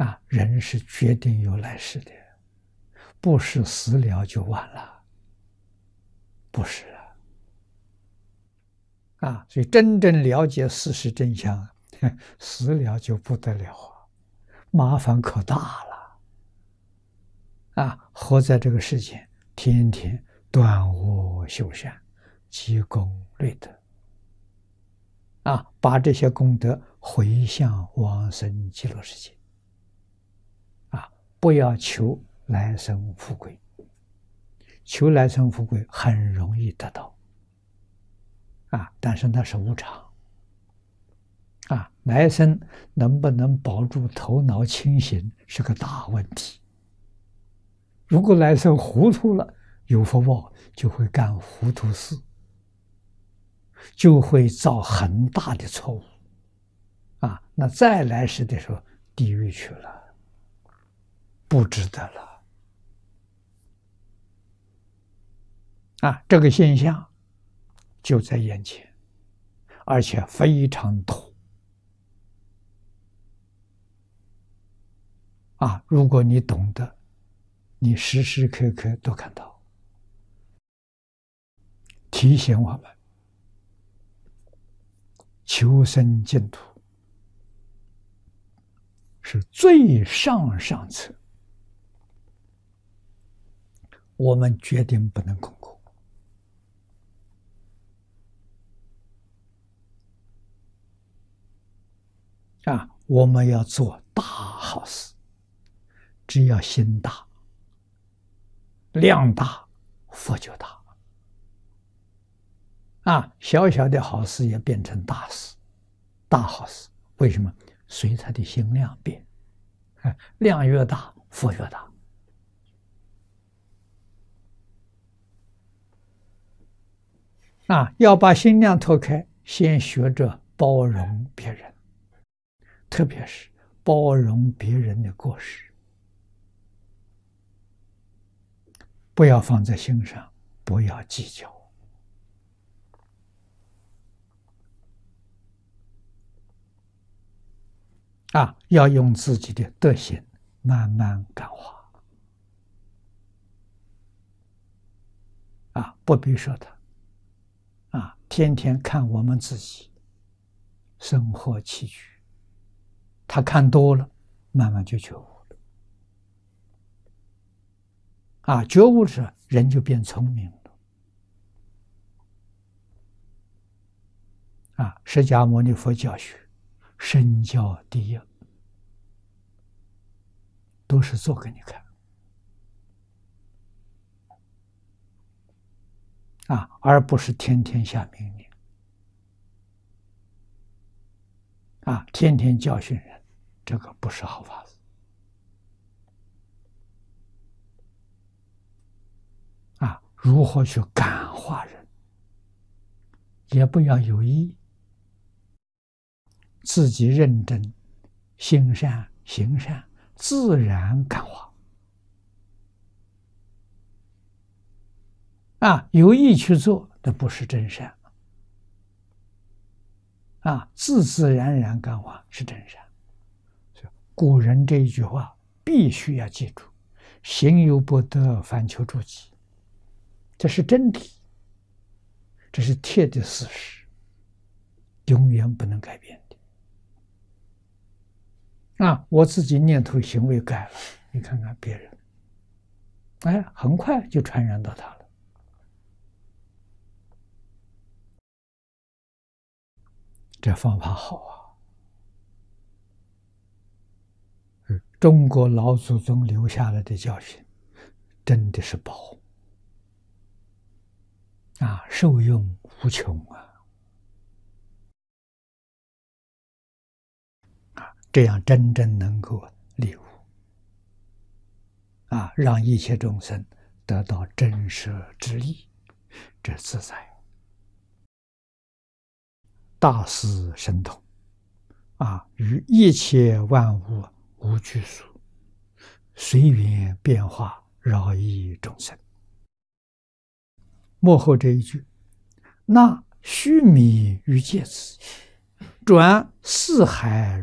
人是决定有来世的，不是死了就完了，不是所以真正了解事实真相，死了就不得了麻烦可大了活在这个世间，天天断恶修善，积功累德把这些功德回向往生极乐世界不要求来生富贵，求来生富贵很容易得到但是那是无常来生能不能保住头脑清醒是个大问题。如果来生糊涂了，有福报就会干糊涂事，就会造很大的错误那再来世的时候地狱去了，不值得了这个现象就在眼前，而且非常多如果你懂得，你时时刻刻都看到，提醒我们求生净土是最上策，我们决定不能空过我们要做大好事，只要心大量大，福就大小小的好事也变成大事大好事。为什么？随它的心量变量越大福越大要把心量拓开，先学着包容别人，特别是包容别人的过失，不要放在心上，不要计较要用自己的德行慢慢感化不必说他天天看我们自己生活起居，他看多了，慢慢就觉悟了觉悟的时候人就变聪明了释迦牟尼佛教学身教第一，都是做给你看而不是天天下命令天天教训人，这个不是好法子如何去感化人，也不要有意，自己认真心善行善，自然感化有意去做，那不是真善自自然然感化是真善。古人这一句话必须要记住，行有不得，反求诸己，这是真理，这是铁的事实，永远不能改变的我自己念头行为改了，你看看别人很快就传染到他了。这方法好中国老祖宗留下来的教训真的是宝受用无穷这样真正能够利悟让一切众生得到真实之利，这自在大思神通与一切万物无拘束，随缘变化，饶益众生。末后这一句，那须弥于芥子，转四海